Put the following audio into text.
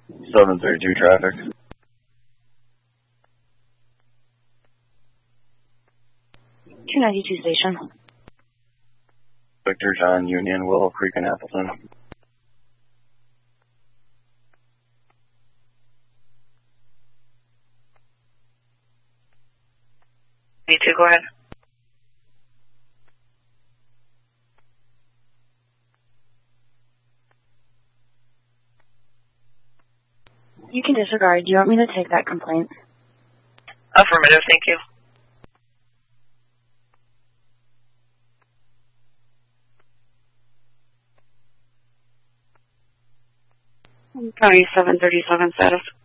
732 traffic. 292 station. Victor John Union, Willow Creek and Appleton. Me too, go ahead. You can disregard. Do you want me to take that complaint? Affirmative, thank you. County 737 status.